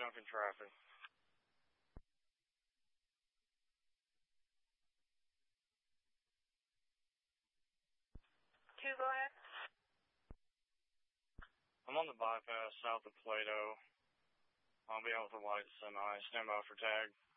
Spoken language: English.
Duncan traffic. 2, go ahead. I'm on the bypass south of Plato. I'll be out with a white semi. Stand by for tag.